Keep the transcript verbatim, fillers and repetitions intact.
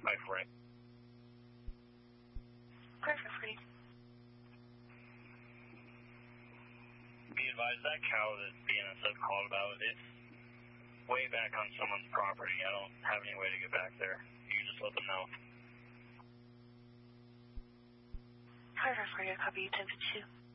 five four eight. Perfect for you. Be advised, that cow that B N S F called about, it's way back on someone's property. I don't have any way to get back there. You can just let them know. Perfect for you. Copy ten fifty-two.